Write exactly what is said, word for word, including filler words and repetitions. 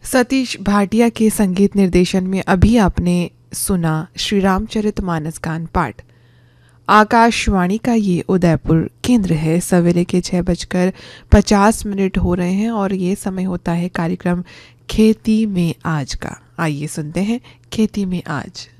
सतीश भाटिया के संगीत निर्देशन में अभी आपने सुना श्री रामचरितमानस गान पाठ। आकाशवाणी का ये उदयपुर केंद्र है। सवेरे के छः बजकर पचास मिनट हो रहे हैं और ये समय होता है कार्यक्रम खेती में आज का। आइए सुनते हैं खेती में आज।